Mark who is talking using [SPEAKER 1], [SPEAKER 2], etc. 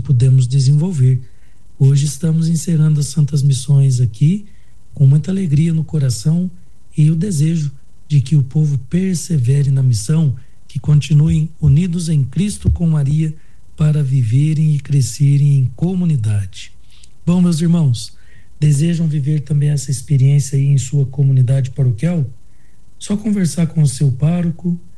[SPEAKER 1] pudemos desenvolver. Hoje estamos encerrando as Santas Missões aqui, com muita alegria no coração e o desejo de que o povo persevere na missão, que continuem unidos em Cristo com Maria para viverem e crescerem em comunidade. Bom, meus irmãos, desejam viver também essa experiência aí em sua comunidade paroquial? Só conversar com o seu pároco,